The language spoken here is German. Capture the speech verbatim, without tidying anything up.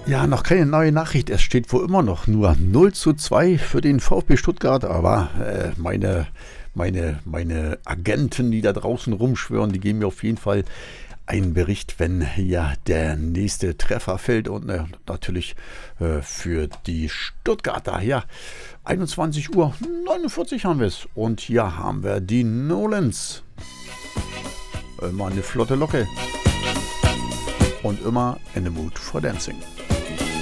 Ja, noch keine neue Nachricht. Es steht wohl immer noch nur null zu zwei für den VfB Stuttgart. Aber äh, meine, meine, meine Agenten, die da draußen rumschwören, die geben mir auf jeden Fall einen Bericht, wenn ja der nächste Treffer fällt. Und äh, natürlich äh, für die Stuttgarter, ja, einundzwanzig Uhr neunundvierzig haben wir es. Und hier haben wir die Nolens. Immer eine flotte Locke. Und immer in the mood for dancing.